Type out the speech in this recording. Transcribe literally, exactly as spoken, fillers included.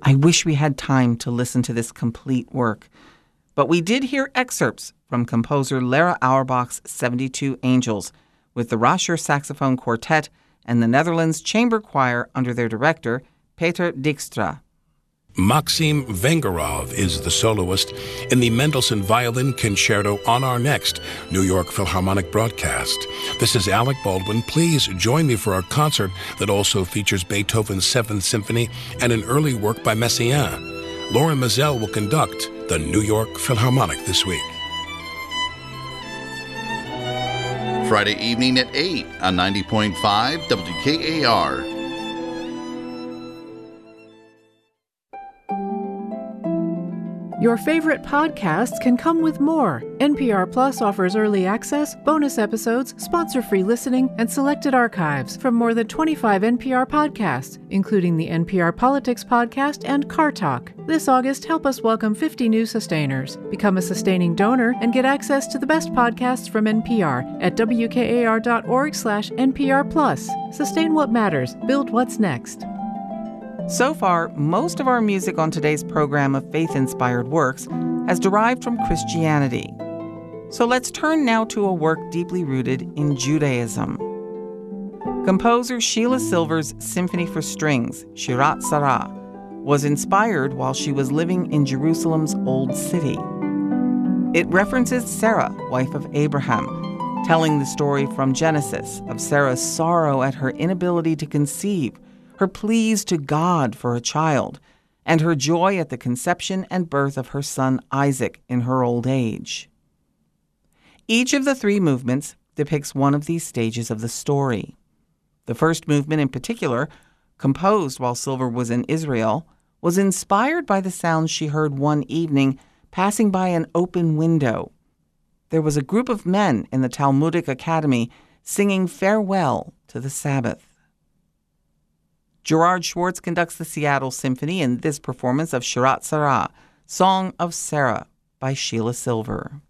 I wish we had time to listen to this complete work, but we did hear excerpts from composer Lara Auerbach's seventy-two Angels with the Rascher Saxophone Quartet and the Netherlands Chamber Choir under their director, Peter Dijkstra. Maxim Vengerov is the soloist in the Mendelssohn Violin Concerto on our next New York Philharmonic broadcast. This is Alec Baldwin. Please join me for our concert that also features Beethoven's Seventh Symphony and an early work by Messiaen. Lauren Mazel will conduct the New York Philharmonic this week. Friday evening at eight on ninety point five W K A R. Your favorite podcasts can come with more. N P R Plus offers early access, bonus episodes, sponsor-free listening, and selected archives from more than twenty-five N P R podcasts, including the N P R Politics Podcast and Car Talk. This August, help us welcome fifty new sustainers. Become a sustaining donor and get access to the best podcasts from N P R at W K A R dot org slash N P R Plus. Sustain what matters. Build what's next. So far, most of our music on today's program of faith-inspired works has derived from Christianity. So let's turn now to a work deeply rooted in Judaism. Composer Sheila Silver's Symphony for Strings, Shirat Sarah, was inspired while she was living in Jerusalem's Old City. It references Sarah, wife of Abraham, telling the story from Genesis of Sarah's sorrow at her inability to conceive, her pleas to God for a child, and her joy at the conception and birth of her son Isaac in her old age. Each of the three movements depicts one of these stages of the story. The first movement in particular, composed while Silver was in Israel, was inspired by the sounds she heard one evening passing by an open window. There was a group of men in the Talmudic Academy singing farewell to the Sabbath. Gerard Schwartz conducts the Seattle Symphony in this performance of Shirat Sarah, Song of Sarah by Sheila Silver.